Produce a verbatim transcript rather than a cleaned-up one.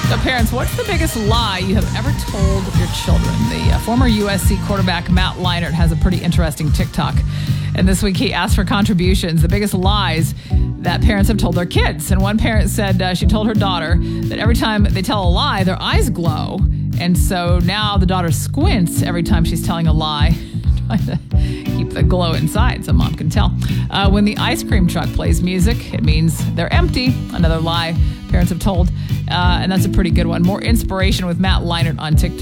So parents, what's the biggest lie you have ever told your children? The uh, former U S C quarterback Matt Leinart has a pretty interesting TikTok. And this week he asked for contributions, the biggest lies that parents have told their kids. And one parent said uh, she told her daughter that every time they tell a lie, their eyes glow. And so now the daughter squints every time she's telling a lie, trying to keep the glow inside so mom can tell. Uh, when the ice cream truck plays music, it means they're empty. Another lie parents have told. Uh, and that's a pretty good one. More inspiration with Matt Leinart on TikTok.